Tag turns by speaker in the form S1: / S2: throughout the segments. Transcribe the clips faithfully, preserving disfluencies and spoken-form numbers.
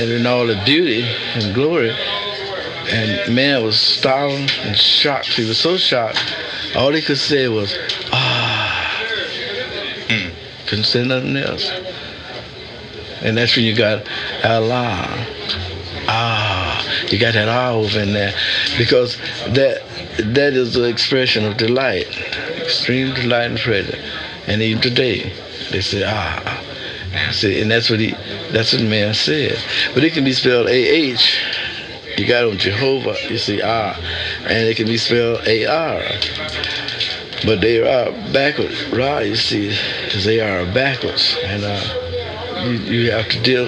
S1: and in all the beauty and glory. And man was startled and shocked. He was so shocked, all he could say was, ah. Mm. Couldn't say nothing else. And that's when you got Allah. Ah, you got that ah over in there. Because that that is the expression of delight, extreme delight and pleasure. And even today, they say ah. See, and that's what he, that's what man said. But it can be spelled A H. You got on Jehovah, you see ah, and it can be spelled A R. But they are backwards. Ra, you see, they are backwards, and uh, you, you have to deal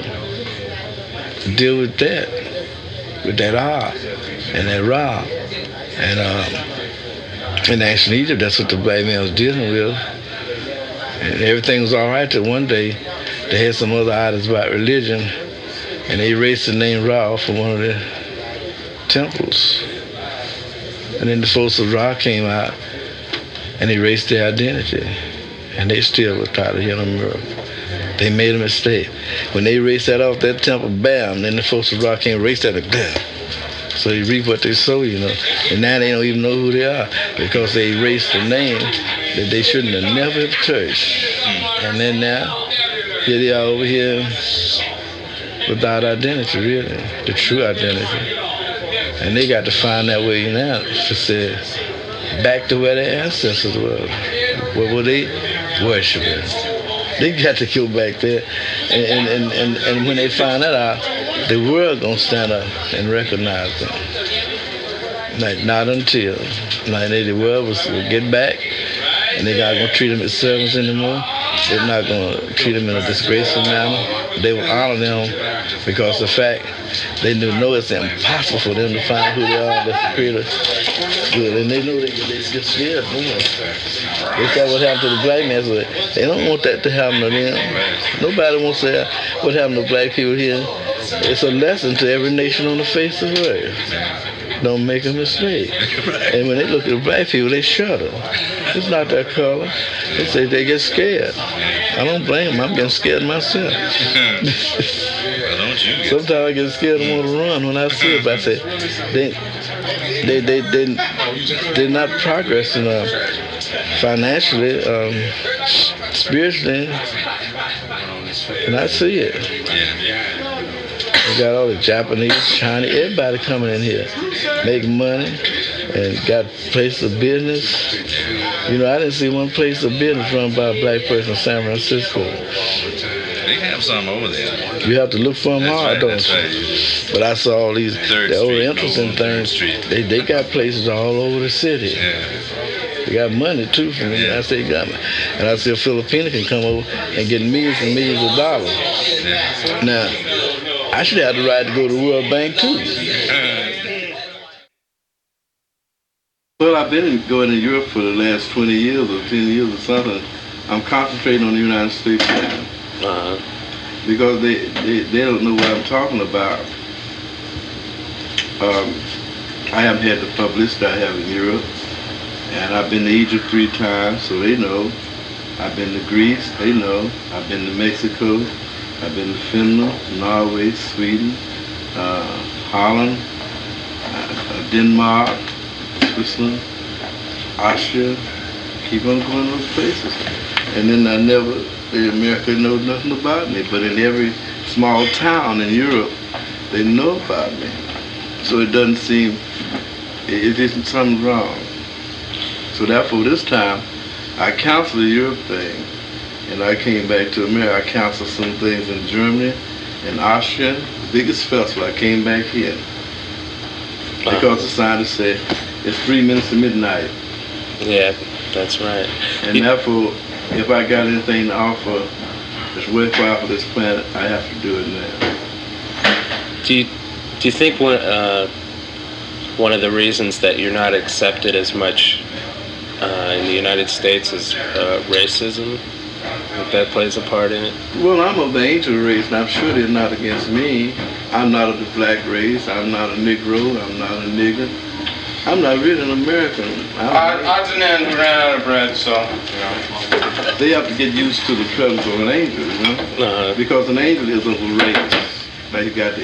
S1: deal with that, with that ah, and that Ra, and um, in ancient Egypt, that's what the black man was dealing with, and everything was all right till one day they had some other items about religion, and they erased the name Ra from one of the temples, and then the folks of Ra came out and erased their identity, and they still were tired of healing miracle. They made a mistake. When they erased that off that temple, bam, then the folks of Ra came erase that again. So they reap what they sow, you know, and now they don't even know who they are because they erased the name that they shouldn't have never have touched. And then now, here they are over here without identity, really, the true identity. And they got to find that way now to say, back to where their ancestors were. What were they worshiping? They got to go back there. And, and, and, and when they find that out, the world gonna stand up and recognize them. Like, not until. Like, the world was, will get back, and they're not gonna treat them as servants anymore. They're not gonna treat them in a disgraceful manner. They will honor them because the fact they know it's impossible for them to find who they are, that's the creator. Good. And they know they, they get scared. That's what happened to the black man. So they don't want that to happen to them. Nobody wants to have what happened to black people here. It's a lesson to every nation on the face of the earth. Don't make a mistake. And when they look at black people, they shudder. It's not that color. They say they get scared. I don't blame them. I'm getting scared myself. Sometimes I get scared and want to run when I see it. But I say, they, they, they, they, they're not progressing uh, financially, um, spiritually, and I see it. We got all the Japanese, Chinese, everybody coming in here, making money, and got place of business. You know, I didn't see one place of business run by a black person in San Francisco.
S2: They have some over there.
S1: You have to look for them
S2: that's
S1: hard,
S2: right,
S1: don't
S2: that's
S1: you?
S2: Right.
S1: But I saw all these,
S2: Third
S1: the old
S2: Street,
S1: interesting things. They they got places all over the city.
S2: Yeah.
S1: They got money too from me.
S2: Yeah.
S1: I say got money. And I see a Filipino can come over and get millions and millions of dollars.
S2: Yeah.
S1: Now, I should have the right to go to the World Bank too. Well, I've been going to Europe for the last twenty years or ten years or something. I'm concentrating on the United States now.
S3: Uh-huh.
S1: Because they, they, they don't know what I'm talking about. Um, I haven't had the publicity I have in Europe. And I've been to Egypt three times, so they know. I've been to Greece, they know. I've been to Mexico. I've been to Finland, Norway, Sweden, uh, Holland, uh, Denmark, Switzerland, Austria. Keep on going to those places. And then I never, the America knows nothing about me, but in every small town in Europe, they know about me. So it doesn't seem, it, it isn't something wrong. So therefore this time, I canceled the Europe thing, and I came back to America. I canceled some things in Germany and Austria, the biggest festival. I came back here because the scientists said it's three minutes to midnight.
S3: Yeah, that's right.
S1: And therefore, if I got anything to offer that's worthwhile for this planet, I have to do it now.
S3: Do you, do you think one, uh, one of the reasons that you're not accepted as much uh, in the United States is uh, racism? If that plays a part in it?
S1: Well, I'm of the angel race, and I'm sure they're not against me. I'm not of the black race. I'm not a Negro. I'm not a nigger. I'm not really an American.
S4: Odds and ends ran out of bread, so, you know.
S1: They have to get used to the presence of an angel, you know?
S3: Uh-huh.
S1: Because an angel is of a race. Now you got the